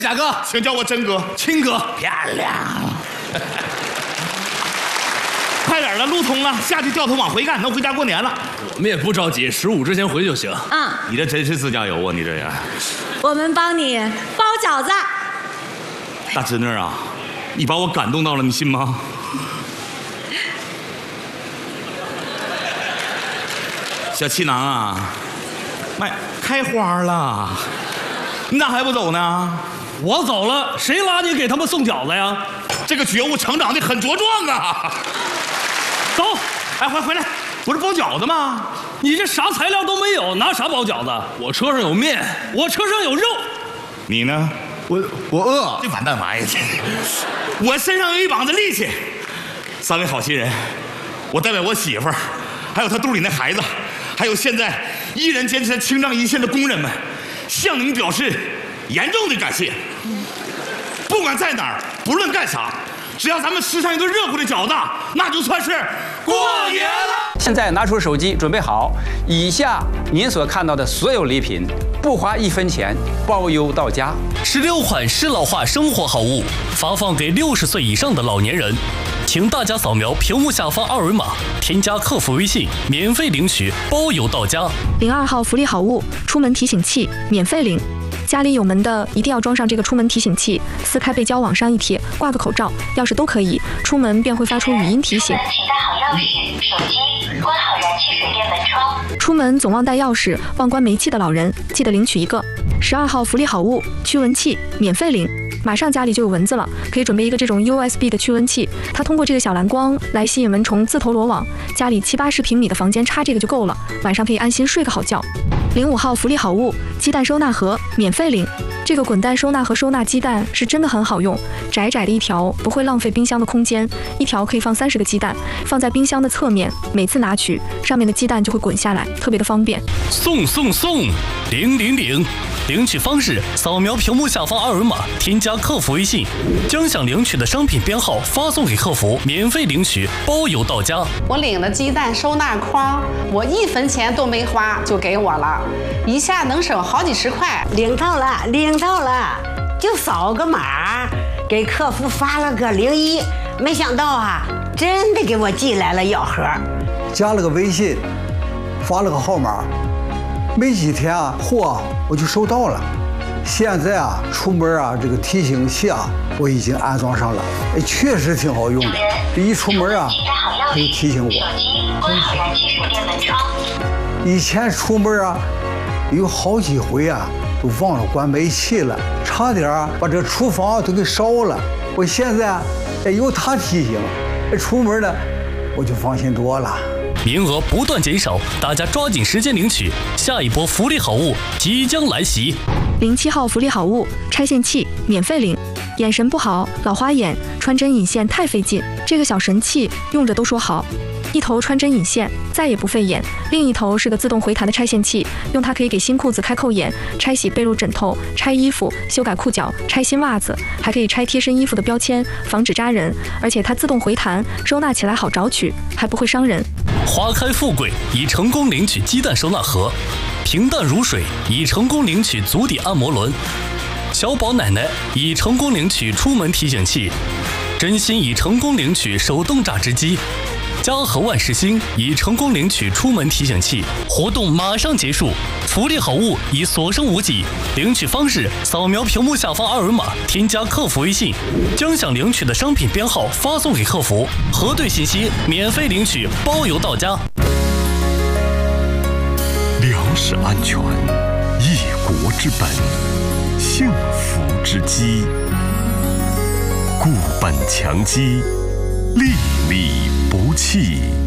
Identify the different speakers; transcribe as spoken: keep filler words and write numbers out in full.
Speaker 1: 贾哥，
Speaker 2: 请叫我真哥、
Speaker 1: 亲哥。
Speaker 2: 漂亮！快点了，路通了，下去掉头往回干，能回家过年了。
Speaker 1: 我们也不着急，十五之前回就行。
Speaker 3: 嗯，
Speaker 2: 你这真是自驾游啊！你这人，
Speaker 3: 我们帮你包饺子。
Speaker 2: 大侄女啊，你把我感动到了，你信吗？小气囊啊，卖开花了，你咋还不走呢？
Speaker 1: 我走了，谁拉你给他们送饺子呀？
Speaker 2: 这个觉悟成长的很茁壮啊！走，哎，回回来，不是包饺子吗？
Speaker 1: 你这啥材料都没有，拿啥包饺子？我车上有面，我车上有肉。
Speaker 2: 你呢？
Speaker 4: 我我饿。
Speaker 2: 这完蛋玩意儿，我身上有一膀子力气。三位好心人，我代表我媳妇儿，还有她肚里那孩子，还有现在依然坚持在清障一线的工人们，向你们表示严重的感谢。不管在哪儿，不论干啥，只要咱们吃上一顿热乎的饺子，那就算是过年了。
Speaker 5: 现在拿出手机，准备好，以下您所看到的所有礼品，不花一分钱，包邮到家。
Speaker 6: 十六款适老化生活好物发放给六十岁以上的老年人，请大家扫描屏幕下方二维码，添加客服微信，免费领取，包邮到家。
Speaker 7: 零二号福利好物，出门提醒器，免费领。家里有门的一定要装上这个出门提醒器，撕开背胶往上一贴，挂个口罩、钥匙都可以，出门便会发出语音提醒。
Speaker 8: 请带好钥匙、手机，关好燃气水电门窗。
Speaker 7: 出门总忘带钥匙、忘关煤气的老人，记得领取一个。十二号福利好物，驱蚊器，免费领。马上家里就有蚊子了，可以准备一个这种 U S B 的驱蚊器，它通过这个小蓝光来吸引蚊虫自投罗网。家里七八十平米的房间插这个就够了，晚上可以安心睡个好觉。零五号福利好物，鸡蛋收纳盒，免费领。这个滚蛋收纳盒收纳鸡蛋是真的很好用，窄窄的一条不会浪费冰箱的空间，一条可以放三十个鸡蛋，放在冰箱的侧面，每次拿取上面的鸡蛋就会滚下来，特别的方便。
Speaker 6: 送送送，领领领！领取方式：扫描屏幕下方二维码，添加客服微信，将想领取的商品编号发送给客服，免费领取，包邮到家。
Speaker 9: 我领了鸡蛋收纳筐，我一分钱都没花就给我了，一下能省好几十块。
Speaker 10: 领到了，领到了，就扫个码，给客服发了个零一，没想到啊，真的给我寄来了药盒，
Speaker 4: 加了个微信，发了个号码。没几天啊，货我就收到了。现在啊，出门啊，这个提醒器啊，我已经安装上了，哎，确实挺好用的。这一出门啊，可以提醒我。
Speaker 8: 手机关好燃气水电门窗。
Speaker 4: 以前出门啊，有好几回啊，都忘了关煤气了，差点啊把这厨房都给烧了。我现在啊，哎，有它提醒，哎，出门呢，我就放心多了。
Speaker 6: 名额不断减少，大家抓紧时间领取，下一波福利好物即将来袭。
Speaker 7: 零七号福利好物，拆线器，免费领。眼神不好，老花眼，穿针引线太费劲，这个小神器用着都说好。一头穿针引线，再也不费眼；另一头是个自动回弹的拆线器，用它可以给新裤子开扣眼、拆洗被褥枕头、拆衣服、修改裤脚、拆新袜子，还可以拆贴身衣服的标签，防止扎人。而且它自动回弹，收纳起来好找取，还不会伤人。
Speaker 6: 花开富贵已成功领取鸡蛋收纳盒，平淡如水已成功领取足底按摩轮，小宝奶奶已成功领取出门提醒器，真心已成功领取手动榨汁机，嘉禾万事兴已成功领取出门提醒器。活动马上结束，福利好物已所剩无几。领取方式：扫描屏幕下方二维码，添加客服微信，将想领取的商品编号发送给客服，核对信息，免费领取，包邮到家。
Speaker 11: 粮食安全，一国之本，幸福之基。固本强基，粒粒不弃。